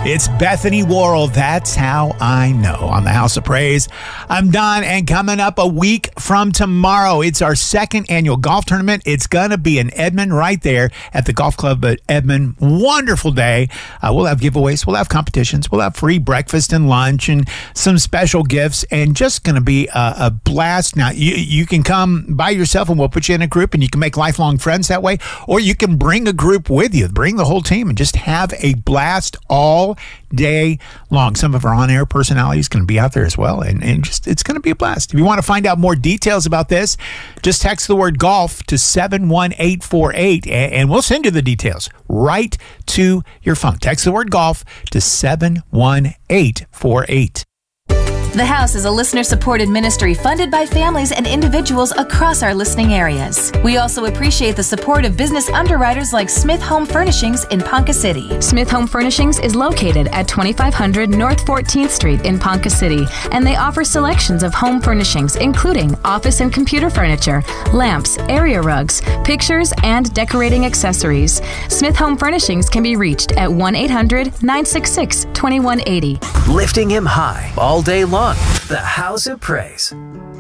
It's Bethany Worrell. That's how I know. On the House of Praise, I'm Don, and coming up a week from tomorrow, it's our second annual golf tournament. It's going to be in Edmond, right there at the Golf Club at Edmond. Wonderful day. We'll have giveaways. We'll have competitions. We'll have free breakfast and lunch and some special gifts, and just going to be a blast. Now, you can come by yourself, and we'll put you in a group, and you can make lifelong friends that way, or you can bring a group with you. Bring the whole team and just have a blast all day long. Some of our on-air personalities going to be out there as well, and just it's going to be a blast. If you want to find out more details about this, just text the word golf to 71848, and we'll send you the details right to your phone. Text the word golf to 71848. The House is a listener-supported ministry funded by families and individuals across our listening areas. We also appreciate the support of business underwriters like Smith Home Furnishings in Ponca City. Smith Home Furnishings is located at 2500 North 14th Street in Ponca City, and they offer selections of home furnishings, including office and computer furniture, lamps, area rugs, pictures, and decorating accessories. Smith Home Furnishings can be reached at 1-800-966-2180. Lifting him high all day long. The House of Praise.